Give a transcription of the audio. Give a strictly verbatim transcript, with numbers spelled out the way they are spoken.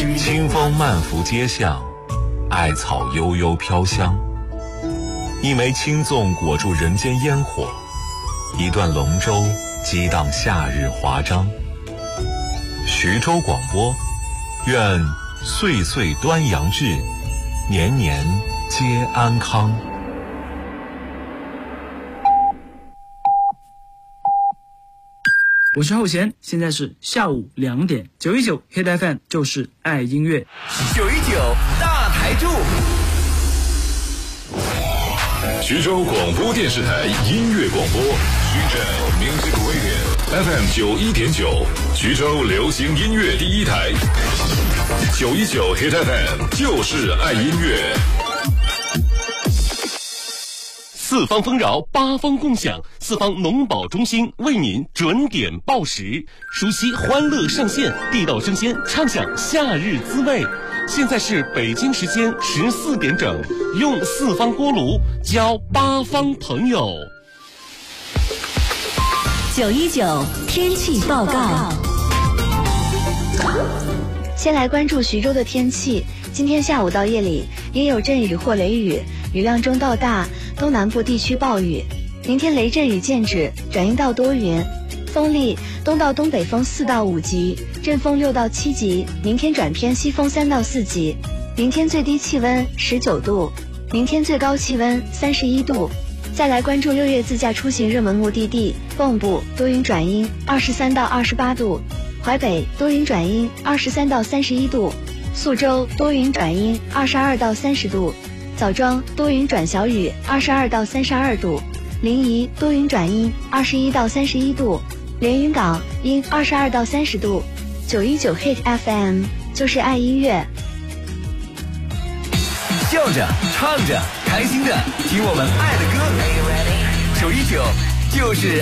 清风漫拂街巷，艾草悠悠飘香。一枚青粽裹住人间烟火，一段龙舟激荡夏日华章。徐州广播，愿岁岁端阳至，年年皆安康。 我是浩贤，现在是下午两点，九一九 Hit F M 就是爱音乐， 九一九大台柱。 徐州广播电视台音乐广播，徐州 Music Radio F M 九一点九，徐州流行音乐第一台，九一九 Hit F M 就是爱音乐。 四方丰饶，八方共享，四方农保中心为您准点报时，熟悉欢乐上线，地道生鲜，畅享夏日滋味。现在是北京时间十四点整，用四方锅炉交八方朋友。 九一九天气报告。 先来关注徐州的天气，今天下午到夜里也有阵雨或雷雨，雨量中到大，东南部地区暴雨。明天雷阵雨渐止，转阴到多云，风力东到东北风四到五级，阵风六到七级。明天转偏西风三到四级。明天最低气温十九度，明天最高气温三十一度。再来关注六月自驾出行热门目的地，蚌埠多云转阴，二十三到二十八度；淮北多云转阴，二十三到三十一度；宿州多云转阴，二十二到三十度；枣庄多云转小雨，二十二到三十二度；临沂多云转阴，二十一到三十一度；连云港阴，二十二到三十度。九一九 Hit F M 就是爱音乐。 笑着唱着开心的听我们爱的歌，九一九就是